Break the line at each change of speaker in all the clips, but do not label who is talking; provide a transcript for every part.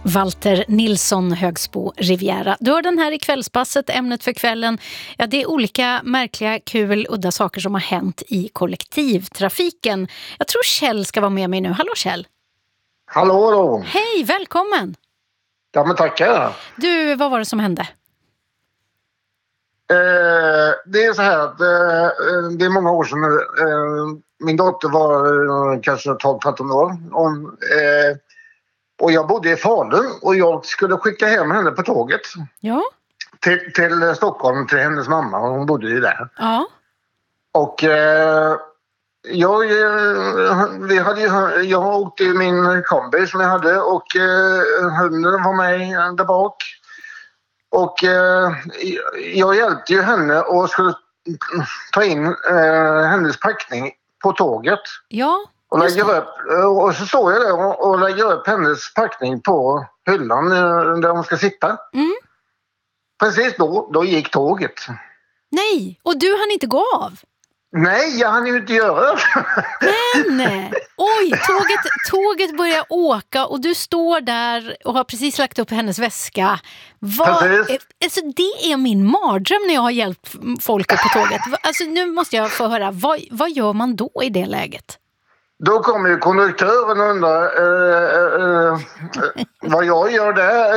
Walter Nilsson, Högsbo Riviera. Du har den här i kvällspasset, ämnet för kvällen. Ja, det är olika märkliga, kul, udda saker som har hänt i kollektivtrafiken. Jag tror Kjell ska vara med mig nu. Hallå Kjell.
Hallå då.
Hej, välkommen.
Ja, men tackar.
Du, vad var det som hände?
Det är så här att det är många år sedan min dotter var kanske 12-13 år. Och jag bodde i Falun och jag skulle skicka hem henne på tåget.
Ja.
Till Stockholm, till hennes mamma. Hon bodde ju där.
Ja.
Och jag åkte i min kombi som jag hade och hunden var med där bak. Och jag hjälpte ju henne och skulle ta in hennes packning på tåget.
Ja.
Och så står jag där och lägger upp hennes packning på hyllan där hon ska sitta.
Mm.
Precis då gick tåget.
Nej, och du hann inte gå av?
Nej, jag hann ju inte göra det.
Men, oj, tåget börjar åka och du står där och har precis lagt upp hennes väska. Alltså, det är min mardröm när jag har hjälpt folk upp på tåget. Alltså, nu måste jag få höra, vad gör man då i det läget?
Då kommer ju konduktören och undrar vad jag gör där.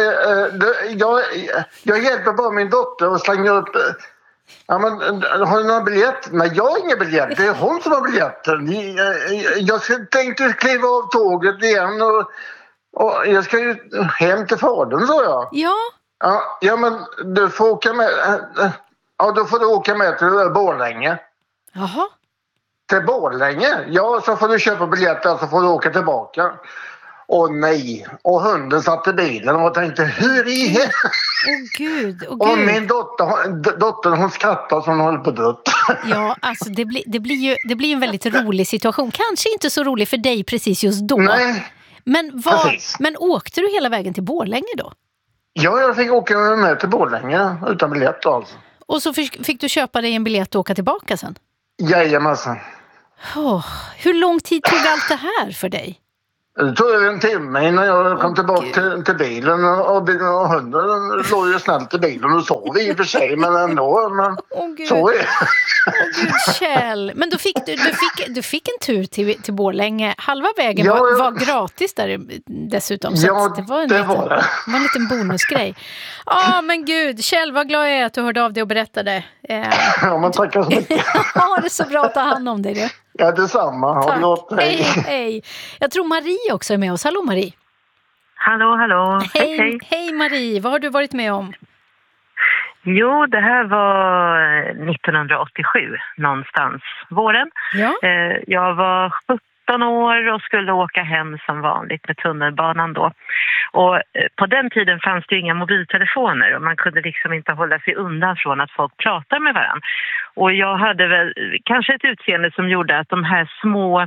Jag hjälper bara min dotter och slänger upp... Ja, men har du någon biljett? Nej, jag har ingen biljett. Det är hon som har biljetten. Jag tänkte kliva av tåget igen och jag ska ju hem till Falun, sa jag.
Ja.
Ja, men du får åka med. Ja, då får du åka med till Borlänge.
Jaha.
Till Borlänge? Ja, så får du köpa biljetter så får du åka tillbaka. Och nej. Och hunden satt i bilen och tänkte, hur i helvete?
Gud.
Och min dotter hon skrattar som hon håller på dött.
Ja, alltså det blir ju en väldigt rolig situation. Kanske inte så rolig för dig precis just då.
Nej,
men åkte du hela vägen till Borlänge då?
Ja, jag fick åka med till Borlänge utan biljett alltså.
Och så fick du köpa dig en biljett och åka tillbaka sen?
Jajamensan.
Hur lång tid tog allt det här för dig?
Det tog en timme innan jag kom tillbaka till bilen och hunden låg ju snällt i bilen och sov i och för sig, men ändå. Men så är det.
Gud, Kjell. Men du fick en tur till Borlänge. Halva vägen var gratis där dessutom. Så
ja,
det var en liten bonusgrej. Men gud, Kjell, vad glad jag är att du hörde av dig och berättade.
Ja, men tackar så mycket.
Det är så bra att ta hand om dig, du.
Ja, detsamma. Ha det gott.
Hej. Jag tror Marie också är med oss. Hallå Marie.
Hallå.
Hej Marie, vad har du varit med om?
Jo, det här var 1987 någonstans, våren.
Ja.
Jag var 17 år och skulle åka hem som vanligt med tunnelbanan då. Och på den tiden fanns det ju inga mobiltelefoner och man kunde liksom inte hålla sig undan från att folk pratar med varandra. Och jag hade väl kanske ett utseende som gjorde att de här små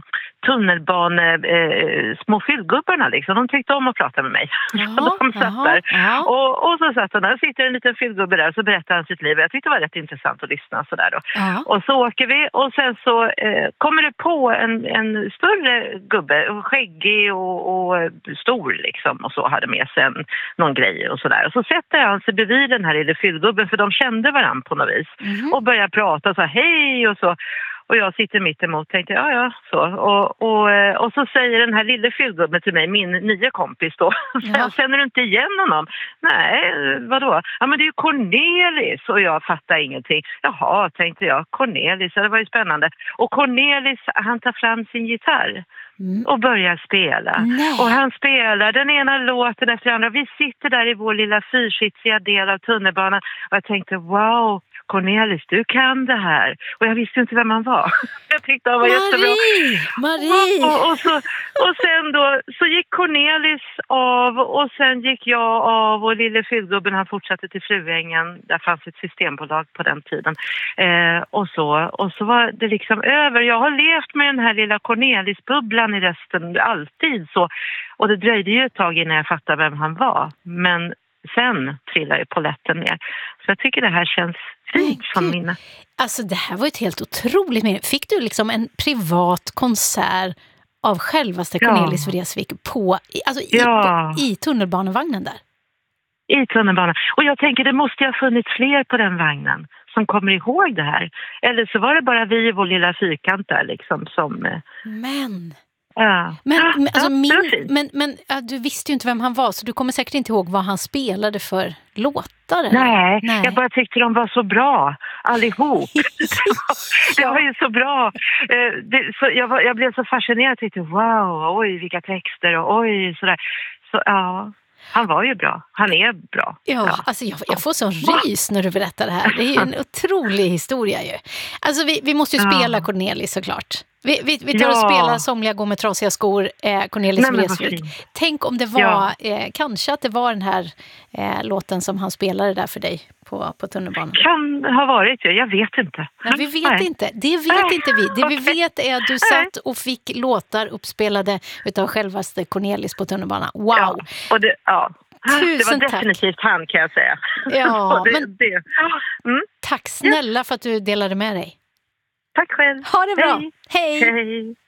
små fyllgubbarna liksom, de tyckte om att prata med mig. De satt där. Och så satt han där, sitter en liten fyllgubbe där och så berättar han sitt liv. Jag tyckte det var rätt intressant att lyssna sådär då. Och så åker vi och sen så kommer det på en större gubbe, skäggig och stor liksom, och så hade med sig någon grej och sådär. Och så sätter han sig bredvid den här lilla fyllgubben, för de kände varandra på något vis. Och börjar prata och så hej och så. Och jag sitter mitt emot och tänkte, så. Och så säger den här lilla fyllgubben till mig, min nya kompis då. Känner du inte igen honom? Nej, vadå? Ja, men det är ju Cornelis. Och jag fattar ingenting. Jaha, tänkte jag. Cornelis, det var ju spännande. Och Cornelis, han tar fram sin gitarr. Och börjar spela.
Nej.
Och han spelar den ena låten efter andra. Vi sitter där i vår lilla fyrsitsiga del av tunnelbanan. Och jag tänkte, wow, Cornelis, du kan det här. Och jag visste inte vem han var. Jag tyckte han var jättebra.
Marie!
Och sen då så gick Cornelis av och sen gick jag av och lille fyllgubben han fortsatte till Fruängen. Där fanns ett systembolag på den tiden. Och så var det liksom över. Jag har levt med den här lilla Cornelis-bubblan i resten alltid så. Och det dröjde ju ett tag innan jag fattade vem han var. Men sen trillar ju polletten ner. Så jag tycker det här känns fint som minne.
Alltså det här var ett helt otroligt minne. Fick du liksom en privat konsert av självaste Cornelis Vreeswijk i tunnelbanevagnen där.
I tunnelbanan. Och jag tänker, det måste ju ha funnits fler på den vagnen som kommer ihåg det här. Eller så var det bara vi i vår lilla fyrkant där liksom som...
Men du visste ju inte vem han var, så du kommer säkert inte ihåg vad han spelade för låtar. Eller?
Nej, jag bara tyckte de var så bra allihop. Det var ju så bra. Jag blev så fascinerad och tyckte wow, oj vilka texter och oj sådär. Så ja, han var ju bra. Han är bra.
Ja. Alltså jag får sån rys när du berättar det här. Det är ju en otrolig historia ju. Alltså vi måste ju spela Cornelis såklart. Vi tar och spelar Somliga går med trasiga skor, Cornelis Vreeswijk. Tänk om det var, kanske att det var den här låten som han spelade där för dig på tunnelbanan.
Kan ha varit, jag vet inte.
Nej, vi vet inte. Det vet inte vi. Det vi vet är att du satt och fick låtar uppspelade utav självaste Cornelis på tunnelbanan. Wow!
Ja, och det var definitivt
tack.
han kan jag säga.
Ja, tack snälla för att du delade med dig.
Tack själv.
Ha det bra.
Hej.